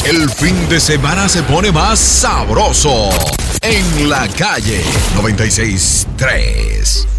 El fin de semana se pone más sabroso. En la calle 96.3.